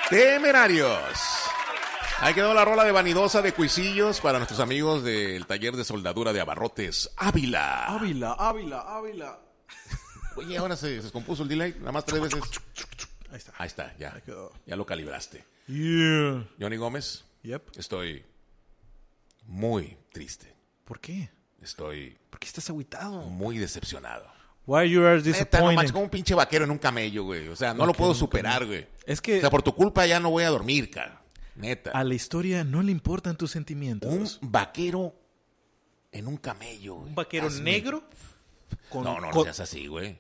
Temerarios. Ahí quedó la rola de Vanidosa de Cuisillos para nuestros amigos del taller de soldadura de Abarrotes Ávila. Ávila. Oye, ahora se descompuso el delay, nada más 3 veces. Ahí está, ya. Ahí quedó. Ya lo calibraste. Yeah. Johnny Gómez, Yep. estoy muy triste. ¿Por qué? Estoy ¿Por qué estás agüitado? muy decepcionado. Why you are Neta, no disappointed? manches, como un pinche vaquero en un camello, güey. O sea, no lo puedo superar, güey. Es que O sea, por tu culpa ya no voy a dormir, cara. Neta. a la historia no le importan tus sentimientos. Un vaquero en un camello, güey. Un vaquero Hazme- negro con... No seas así, güey.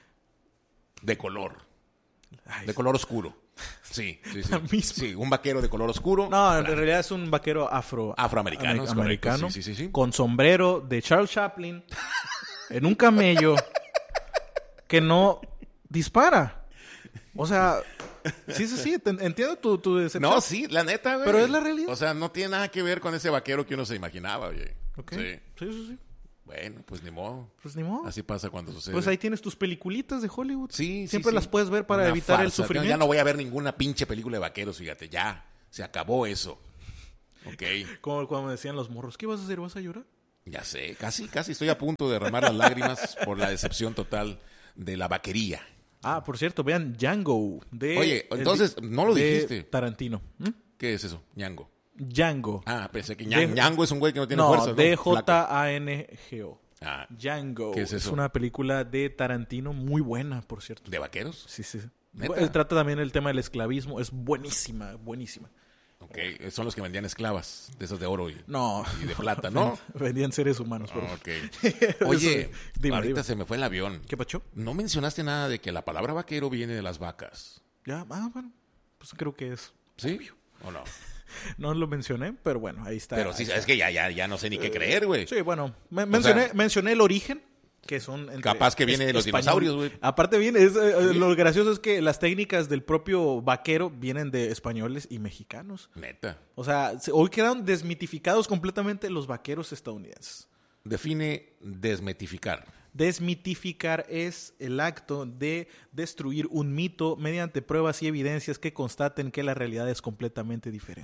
De color. Ay, De color oscuro. Sí. La misma. Sí, un vaquero de color oscuro. No, en realidad es un vaquero Afroamericano, es correcto. americano, Sí. con sombrero de Charles Chaplin, en un camello que no dispara. O sea, sí, entiendo tu decepción. No, sí, la neta, güey. Pero es la realidad. O sea, no tiene nada que ver con ese vaquero que uno se imaginaba, güey. Ok. Sí. Sí. Bueno, pues ni modo. Pues ni modo. Así pasa cuando sucede. Pues ahí tienes tus peliculitas de Hollywood. Sí. Siempre las puedes ver para Una evitar el farsa. sufrimiento. Ya no voy a ver ninguna pinche película de vaqueros, fíjate. Ya, se acabó eso. Ok. Como cuando me decían los morros, ¿qué vas a hacer? ¿Vas a llorar? Ya sé, casi estoy a punto de derramar las lágrimas por la decepción total de la vaquería. Ah, por cierto, vean Django. Oye, entonces, no lo de dijiste. Tarantino. ¿Qué es eso? Ñango. Django. Ah, pensé que De- Ñango es un güey que no tiene No, fuerza. ¿no? Flaco. D-J-A-N-G-O. Ah, Django. ¿Qué es eso? una película de Tarantino muy buena, por cierto. ¿de vaqueros? Sí. ¿Neta? Él trata también el tema del esclavismo. Es buenísima. Ok, son los que vendían esclavas, de esas de oro y No. de plata, ¿no? Vendían seres humanos. Pero... Ok. Oye, Dime, ahorita dime. se me fue el avión. ¿Qué pacho? No mencionaste nada de que la palabra vaquero viene de las vacas. Ya, bueno. Pues creo que es. ¿Sí? ¿O no? No lo mencioné, pero bueno, ahí está. Pero sí, Ahí está. es que ya no sé ni qué creer, güey. Sí, bueno. sea- Mencioné el origen, que son... Capaz que viene de los dinosaurios, güey. Aparte viene, lo gracioso es que las técnicas del propio vaquero vienen de españoles y mexicanos. Neta. O sea, hoy quedaron desmitificados completamente los vaqueros estadounidenses. Define desmitificar. Desmitificar es el acto de destruir un mito mediante pruebas y evidencias que constaten que la realidad es completamente diferente.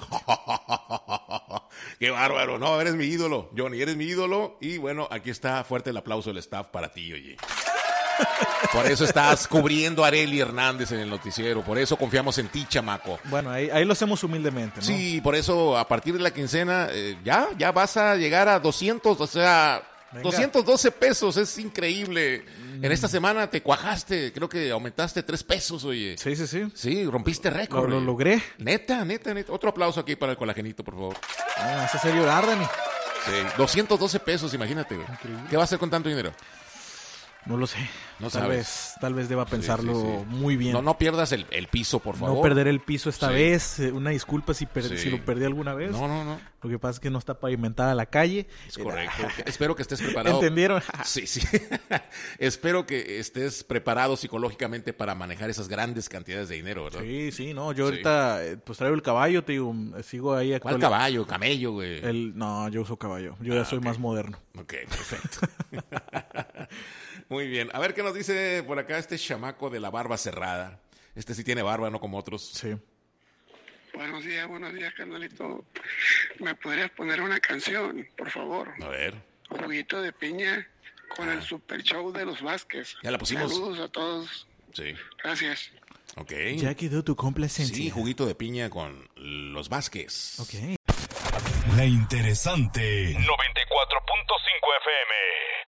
Qué bárbaro. No, eres mi ídolo, Johnny, eres mi ídolo. Y bueno, aquí está fuerte el aplauso del staff para ti, oye. Por eso estás cubriendo a Arely Hernández en el noticiero. Por eso confiamos en ti, chamaco. Bueno, ahí lo hacemos humildemente, ¿no? Sí, por eso a partir de la quincena ya vas a llegar a 200, o sea, Venga. 212 pesos. Es increíble. En esta semana te cuajaste, creo que aumentaste 3 pesos, oye. Sí. Sí, rompiste récord. Lo oye. logré. Neta. Otro aplauso aquí para el colagenito, por favor. Ah, hace hacer llorar, Dani. Sí, 212 pesos, imagínate, güey. ¿Qué va a hacer con tanto dinero? No lo sé. No tal sabes. vez deba pensarlo Sí. muy bien. No pierdas el piso, por favor. No perder el piso esta Sí. vez. Una disculpa si Sí. lo perdí alguna vez. No. Lo que pasa es que no está pavimentada la calle. Es correcto. Espero que estés preparado. ¿Entendieron? Sí. Espero que estés preparado psicológicamente para manejar esas grandes cantidades de dinero, ¿verdad? Sí, no. Yo ahorita pues traigo el caballo, te digo, sigo ahí ¿Cuál actual. caballo? Camello, güey. No, yo uso caballo. Yo ya soy más moderno. Ok, perfecto. Muy bien. A ver qué nos dice por acá este chamaco de la barba cerrada. Este sí tiene barba, no como otros. Sí. Buenos días, carnalito. ¿Me podrías poner una canción, por favor? A ver. Juguito de piña con el Super Show de los Vázquez. Ya la pusimos. Saludos a todos. Sí. Gracias. Ok. Ya quedó tu complacencia. Sí, juguito de piña con los Vázquez. Ok. La interesante 94.5 FM.